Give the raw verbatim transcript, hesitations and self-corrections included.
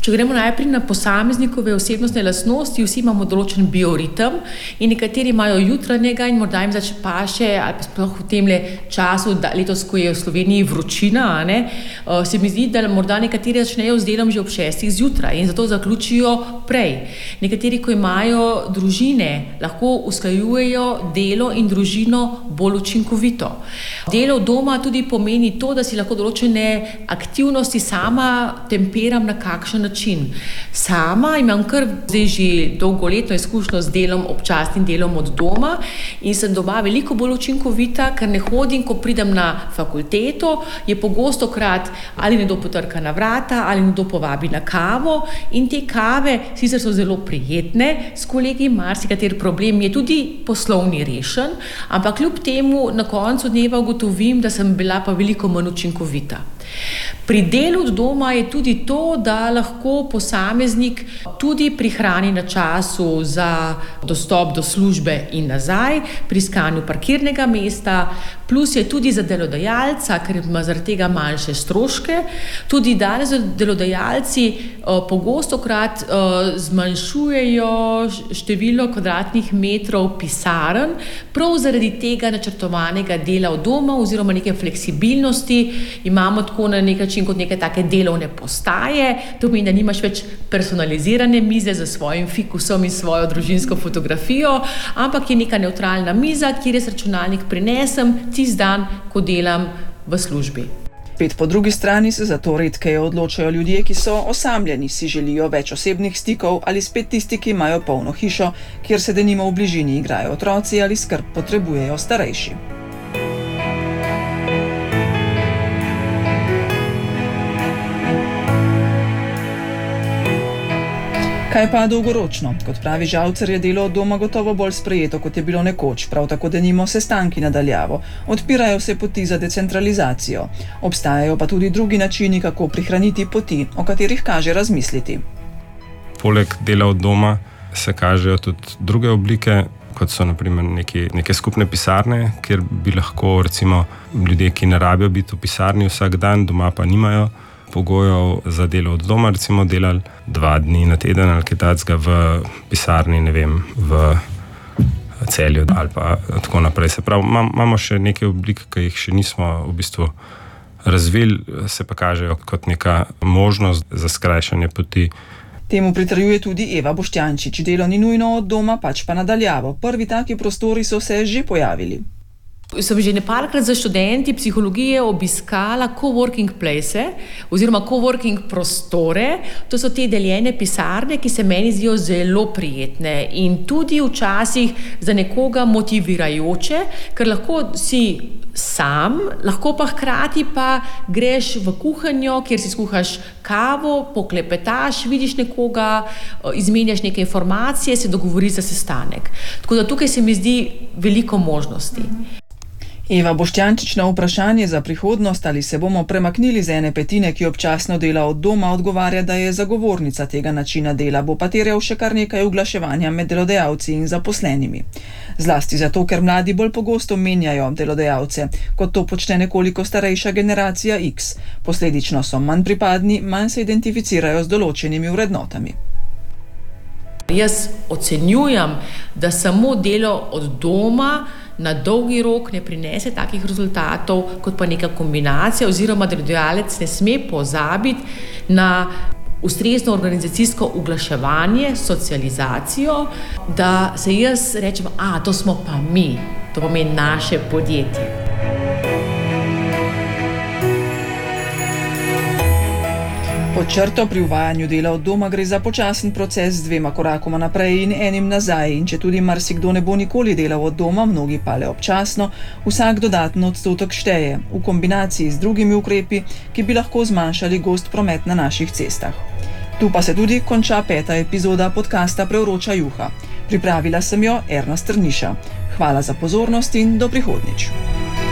Če gremo najprej na posameznikove osebnostne lastnosti, vsi imamo določen bioritem in nekateri imajo jutranjega in morda jim zač paše, ali pa sploh v temle času, da letos, ko je v Sloveniji vročina, a ne, se mi zdi, da morda nekateri začnejo z delom že ob šestih zjutraj in zato zaključijo prej. Nekateri, ko imajo družine, lahko usklajujejo delo in družino bolj učinkovito. Delo doma tudi pomeni to, da si lahko določene aktivnosti sama temperam na kakšen način. Sama imam kar zdaj že dolgoletno izkušnjo z delom, občasnim delom od doma in sem doma veliko bolj učinkovita, ker ne hodim, ko pridem na fakulteto, je pogosto krat ali nekdo potrka na vrata, ali nekdo povabi na kavo in te kave sicer so zelo prijetne s kolegi, marsikateri problem je tudi poslovni rešen, ampak kljub temu na koncu dneva ugotovim, da sem bila pa veliko manj učinkovita. Pri delu od doma je tudi to, da lahko posameznik tudi prihrani na času za dostop do službe in nazaj, pri iskanju parkirnega mesta, plus je tudi za delodajalca, ker ima zaradi tega manjše stroške. Tudi danes delodajalci pogostokrat zmanjšujejo število kvadratnih metrov pisarn, prav zaradi tega načrtovanega dela od doma oziroma neke fleksibilnosti. Imamo tako na nek način kot neke take delovne postaje, to pomeni, da nimaš več personalizirane mize za svojim fikusom in svojo družinsko fotografijo, ampak je neka nevtralna miza, kjer jaz računalnik prinesem tisti dan, ko delam v službi. Spet po drugi strani se zato redkeje odločajo ljudje, ki so osamljeni, si želijo več osebnih stikov ali spet tisti, ki imajo polno hišo, kjer se denimo v bližini igrajo otroci ali skrb potrebujejo starejši. Kaj pa dolgoročno? Kot pravi Žavcer, je delo od doma gotovo bolj sprejeto, kot je bilo nekoč, prav tako denimo sestanki na daljavo. Odpirajo se poti za decentralizacijo. Obstajajo pa tudi drugi načini, kako prihraniti poti, o katerih kaže razmisliti. Poleg dela od doma se kažejo tudi druge oblike, kot so na primer neki, neke skupne pisarne, kjer bi lahko recimo ljudje, ki ne rabijo biti v pisarni vsak dan, doma pa nimajo pogojev za delo od doma, recimo delali dva dni na teden ali kaj takega v pisarni, ne vem, v Celju ali pa tako naprej. Se pravi, imamo še neke oblike, ki jih še nismo v bistvu razvili, se pa kažejo kot neka možnost za skrajšanje poti. Temu pritrjuje tudi Eva Boštjančič. Delo ni nujno od doma, pač pa na daljavo. Prvi taki prostori so se že pojavili. Sem že neparkrat za študenti psihologije obiskala coworking place oziroma coworking prostore. To so te deljene pisarne, ki se meni zdijo zelo prijetne in tudi včasih za nekoga motivirajoče, ker lahko si sam, lahko pa hkrati pa greš v kuhinjo, kjer si skuhaš kavo, poklepetaš, vidiš nekoga, izmenjaš neke informacije, se dogovoriš za sestanek. Tako da tukaj se mi zdi veliko možnosti. Eva Boštjančič na vprašanje za prihodnost, ali se bomo premaknili z ene petine, ki občasno dela od doma, odgovarja, da je zagovornica tega načina dela, bo pa terjal še kar nekaj uglaševanja med delodajalci in zaposlenimi. Zlasti zato, ker mladi bolj pogosto menjajo delodajalce, kot to počne nekoliko starejša generacija X. Posledično so manj pripadni, manj se identificirajo z določenimi vrednotami. Jaz ocenjujem, da samo delo od doma na dolgi rok ne prinese takih rezultatov, kot pa neka kombinacija oziroma delodajalec ne sme pozabiti na ustrezno organizacijsko uglaševanje, socializacijo, da se jaz rečem, a to smo pa mi, to pomeni naše podjetje. Pod črto pri uvajanju dela od doma gre za počasen proces z dvema korakoma naprej in enim nazaj, in če tudi marsikdo ne bo nikoli delal od doma, mnogi pa le občasno, vsak dodaten odstotek šteje, v kombinaciji z drugimi ukrepi, ki bi lahko zmanjšali gost promet na naših cestah. Tu pa se tudi konča peta epizoda podcasta Prevroča juha. Pripravila sem jo Erna Strniša. Hvala za pozornost in do prihodnjič.